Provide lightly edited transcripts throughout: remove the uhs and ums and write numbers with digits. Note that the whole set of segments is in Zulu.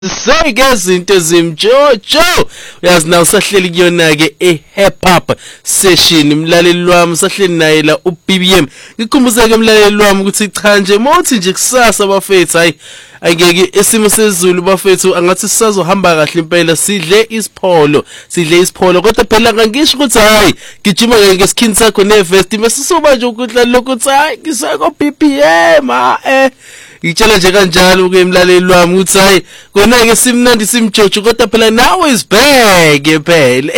Sayike izinto zimjojo uyazi na usahleli kuyona ke hip hop session umlaleli wami usahleli naye la uBBM ngikhumbuza ke umlaleli wami ukuthi cha nje mothi nje kusasa bafethu hayi angeke isimo sezulu bafethu angathi sisazohamba kahle impela sidle isipholo kodwa phela ngisho ukuthi hayi gijima ngesikini sakho nevest bese soba nje ukudla lokuthi hayi ngisako BBM ngitshela nje kanjalo ke emlaleli wami uthi hayi kona ke simnandi simjojo kodwa phela nawe is back phela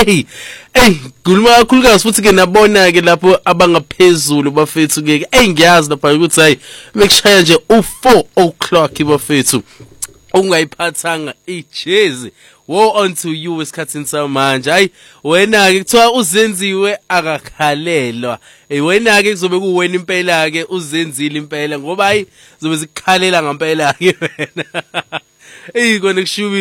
kuluma kakhulukazi futhi ke nabona ke lapho abangaphezulu bafethu ke ngiyazi lapha ukuthi hayi mekushaya nje u4 o'clock bafethu ungayiphathanga ijezi wo onto you esikhathini samanje hayi wena ke kuthiwa uzenziwe akakhalelwa wena ke kuzobe kuwena impela ke uzenzile impela ngoba hayi zobe zikhalela ngempela ke wena kona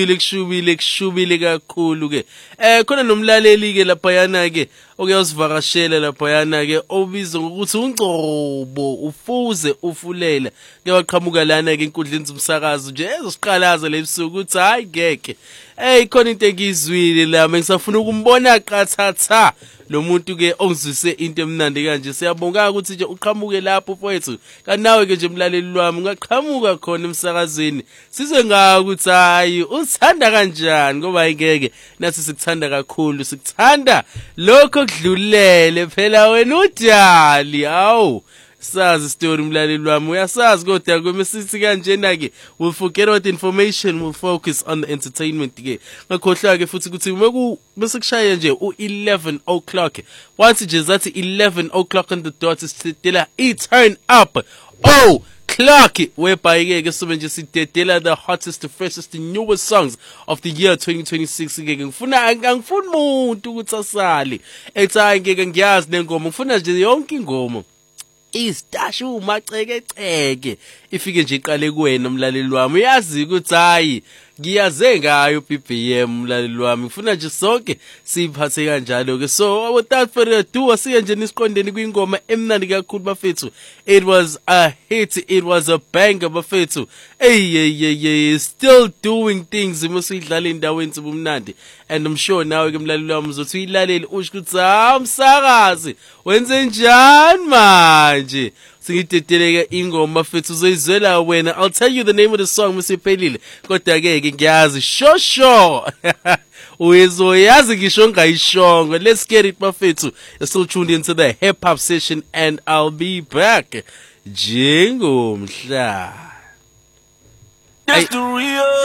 kushubile kakhulu ke khona nomlaleli ke lapha yana ke okuyosivakashela lapha yana ke obizwa ngokuthi uNgcobo ufuze ufulela ke waqhamuka lana ke inkundleni zomsakazo nje ezosiqalaza lebusuku uthi hayi ngeke khona into engizwile la ngisafuna ukumbona qathatha lo muntu ke ongizwise into emnandi kanje siyabonga ukuthi nje uqhamuke lapho mfowethu kanawe ke nje umlaleli wami ungaqhamuka khona emsakazweni sizwe ngawo ukuthi hayi uthanda kanjani ngoba ngeke nathi sikuthanda kakhulu sikuthanda lokho kudlulele phela wena udali awu sazi story umlaleli wami uyasazi kodwa kwemisithi kanjena ke we'll forget about the information, we'll focus on the entertainment ke ngakhohlwa ke futhi ukuthi bese kushaya nje u11 o'clock wathi nje zathi 11 o'clock on the dot isitela turn up clock whereby ke sobe nje sidedela the hottest, the freshest, the newest songs of the year 2026 ke angifuni umuntu ukuthi asale ethi hayi ngeke ngiyazi nengoma ngifuna nje yonke ingoma istashu macekeceke ifike nje iqale kuwena umlaleli wami uyazi ukuthi hayi ngiyaze ngayo BBM umlaleli wami ngifuna nje sonke siphathe kanjalo ke so without further ado asiye nje nisiqondeni kwingoma emnandi kakhulu bafethu it was a hit, it was a banger bafethu still doing things musidlala indaweni zibumnandi and I'm sure nawe ke umlaleli wami uzothi uyilaleli usho ukuthi umsakazi wenze njani manje singidedeleke ingoma bafethu uzoyizwela wena. I'll tell you the name of the song musiphelile kodwa ke ngiyazi shosho uyezoyazi ngisho ngayishongo. Let's get it bafethu. You're still tuned into the hip hop session and I'll be back njengomhla. That's the real